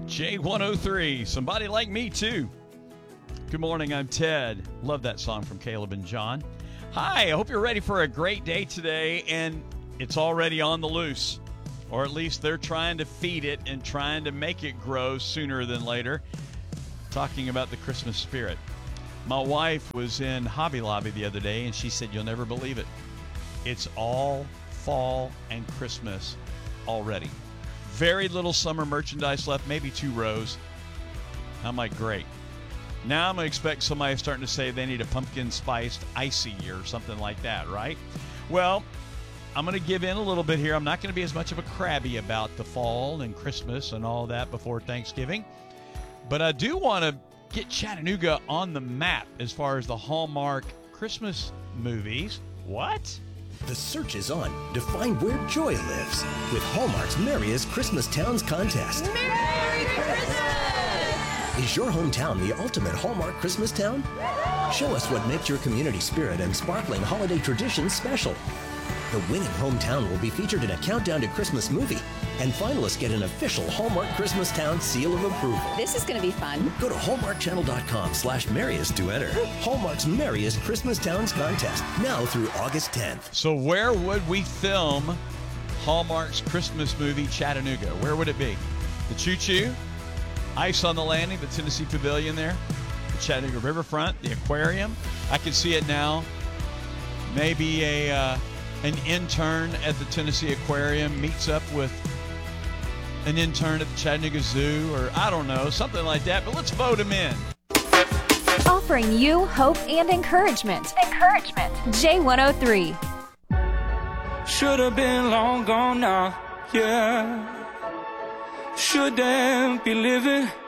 J103, somebody like me too. Good morning, I'm Ted. Love that song from Caleb and John. Hi, I hope you're ready for a great day today, and it's already on the loose. Or at least they're trying to feed it and trying to make it grow sooner than later. Talking about the Christmas spirit. My wife was in Hobby Lobby the other day, and she said, you'll never believe it. It's all fall and Christmas already. Very little summer merchandise left, maybe 2 rows. I'm like, great. Now I'm going to expect somebody starting to say they need a pumpkin spiced icy or something like that, right? Well, I'm going to give in a little bit here. I'm not going to be as much of a crabby about the fall and Christmas and all that before Thanksgiving. But I do want to get Chattanooga on the map as far as the Hallmark Christmas movies. What? The search is on to find where joy lives with Hallmark's Merriest Christmas Towns contest. Merry Christmas! Is your hometown the ultimate Hallmark Christmas town? Show us what makes your community spirit and sparkling holiday traditions special. The winning hometown will be featured in a Countdown to Christmas movie, and finalists get an official Hallmark Christmas Town seal of approval. This is going to be fun. Go to hallmarkchannel.com/merriest to enter Hallmark's Merriest Christmas Towns contest, now through August 10th. So where would we film Hallmark's Christmas movie Chattanooga? Where would it be? The Choo Choo? Ice on the Landing, the Tennessee Pavilion there? The Chattanooga Riverfront? The Aquarium? I can see it now. Maybe an intern at the Tennessee Aquarium meets up with an intern at the Chattanooga Zoo, or I don't know, something like that, but let's vote him in. Offering you hope and encouragement. J103. Should have been long gone now, yeah. Shouldn't be living